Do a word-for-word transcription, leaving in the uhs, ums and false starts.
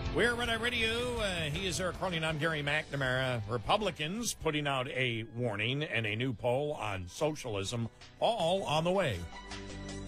We're Red Eye Radio. Uh, he is Eric Cronin. I'm Gary McNamara. Republicans putting out a warning and a new poll on socialism, all on the way.